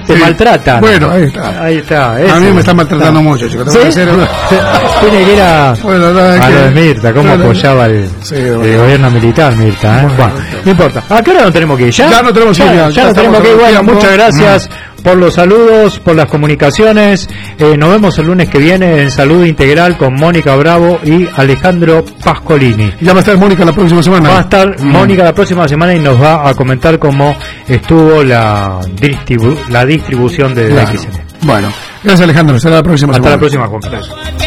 te maltratan. Bueno, ahí está. Ahí está. A mí me están maltratando mucho, chicos. ¿Sí? Tiene que ir a lo de Mirta, cómo apoyaba el gobierno militar, Mirta. Bueno, no importa. ¿A qué hora no tenemos que ir? ¿Ya? Ya no tenemos que ir. Ya no tenemos que ir. Bueno, muchas gracias por los saludos, por las comunicaciones. Nos vemos el lunes que viene en Salud Integral con Mónica Bravo y Alejandro Pascolini. Ya va a estar Mónica la próxima semana. Va a estar Mónica la próxima semana y nos va a comentar cómo estuvo la distribución de XN. Bueno, gracias Alejandro, hasta la próxima semana. Hasta la próxima conferencia.